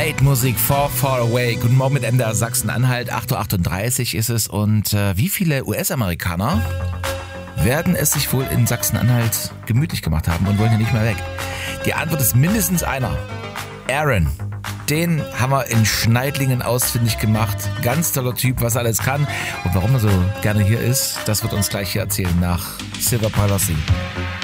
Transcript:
Late-Musik, Far, Far Away. Guten Morgen mit MDR Sachsen-Anhalt. 8.38 Uhr ist es. Und wie viele US-Amerikaner werden es sich wohl in Sachsen-Anhalt gemütlich gemacht haben und wollen hier nicht mehr weg? Die Antwort ist mindestens einer. Aaron. Den haben wir in Schneidlingen ausfindig gemacht. Ganz toller Typ, was er alles kann. Und warum er so gerne hier ist, das wird uns gleich hier erzählen nach Silver Policy.